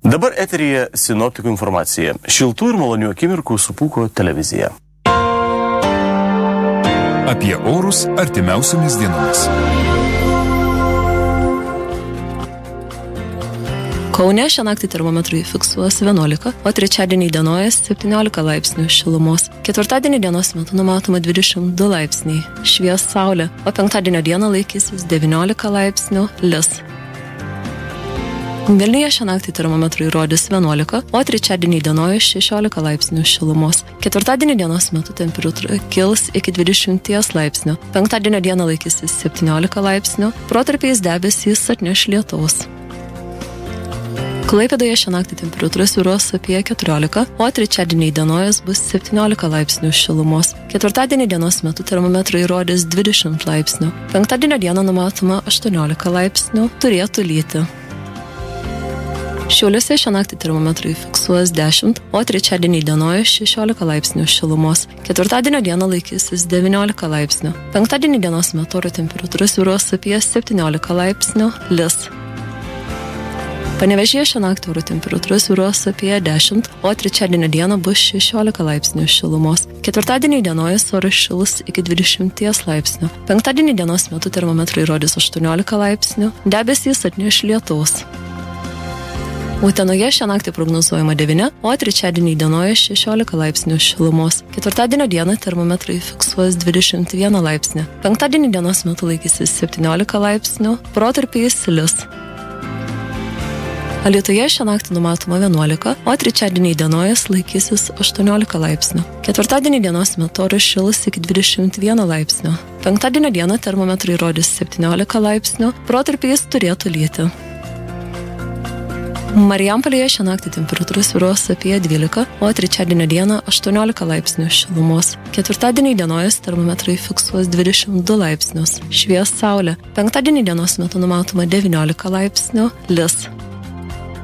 Dabar eteryje sinoptikų informacija. Šiltų ir malonių akimirkų su Pūko televizija. Apie orus artimiausiomis dienomis. Kaune šią naktį termometrai fiksuos 11, o trečiadienį dienojas 17 laipsnių šilumos. Ketvirtadienį dienos metu numatoma 22 laipsniai, švies saulė, o penktadienio dieną laikysis 19 laipsnių lis. Vilniuje šią naktį termometrai rodys 11, o trečiadienį dienojas 16 laipsnių šilumos. Ketvirtadienį dienos metu temperatūra kils iki 20 laipsnių. Penktadienio dieną laikysis 17 laipsnių, protarpiais debesys atneš lietaus. Klaipėdoje šią naktį temperatūra svyruos apie 14, o trečiadienį dienojas bus 17 laipsnių šilumos. Ketvirtadienį dienos metu termometrai rodys 20 laipsnių. Penktadienio dieną numatoma 18 laipsnių, turėtų lyti. Šiauliuose šią naktį termometrai fiksuos 10, o trečiadienį dienojas 16 laipsnių šilumos. Ketvirtadienio dieną laikysis 19 laipsnių. Penktadienį dienos metu oro temperatūra svyruos apie 17 laipsnių lis. Panevėžyje šią naktį oro temperatūra svyruos apie 10, o trečiadienio dieną bus 16 laipsnių šilumos. Ketvirtadienį dienojas oras šils iki 20 laipsnių. Penktadienį dienos metu termometrai rodys 18 laipsnių, debesys atneš lietaus. Utenoje šią naktį prognozuojama 9, o trečiadienį dienojas 16 laipsnių šilumos. Ketvirtadienio dieną termometrai fiksuos 21 laipsnį. Penktadienį dienos metu laikysis 17 laipsnių, protarpiais lis. Alytuje šią naktį numatoma 11, o trečiadienį dienojas laikysis 18 laipsnių. Ketvirtadienį dienos metu oras šils iki 21 laipsnių. Penktadienio dieną termometrai rodys 17 laipsnių, protarpiais turėtų lyti. Marijampolėje šią naktį temperatūra svyruos apie 12, o trečiadienio dieną 18 laipsnių šilumos. Ketvirtadienį dienojas termometrai fiksuos 22 laipsnius, švies saulė. Penktadienį dienos metu numatoma 19 laipsnių lis.